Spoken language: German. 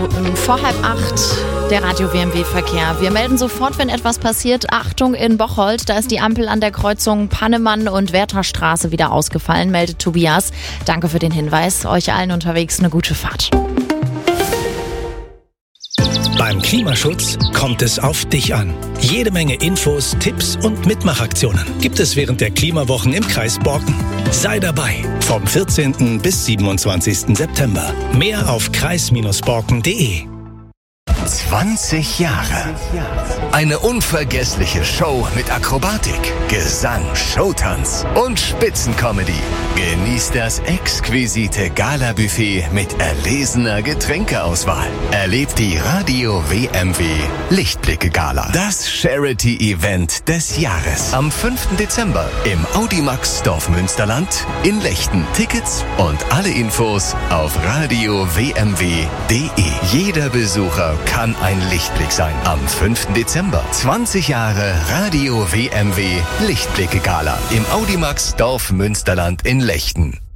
Minuten vor 7:30, der Radio-WMW-Verkehr. Wir melden sofort, wenn etwas passiert. Achtung in Bocholt, da ist die Ampel an der Kreuzung Pannemann und Wertherstraße wieder ausgefallen, meldet Tobias. Danke für den Hinweis. Euch allen unterwegs eine gute Fahrt. Beim Klimaschutz kommt es auf dich an. Jede Menge Infos, Tipps und Mitmachaktionen gibt es während der Klimawochen im Kreis Borken. Sei dabei vom 14. bis 27. September. Mehr auf kreis-borken.de. 20 Jahre. Eine unvergessliche Show mit Akrobatik, Gesang, Showtanz und Spitzencomedy. Genießt das exquisite Gala-Buffet mit erlesener Getränkeauswahl. Erlebt die Radio WMW Lichtblicke-Gala. Das Charity-Event des Jahres. Am 5. Dezember im Audimax Dorfmünsterland in Lechten. Tickets und alle Infos auf radiowmw.de. Jeder Besucher kann ein Lichtblick sein. Am 5. Dezember 20 Jahre Radio WMW Lichtblicke Gala im Audimax Dorf Münsterland in Lechten.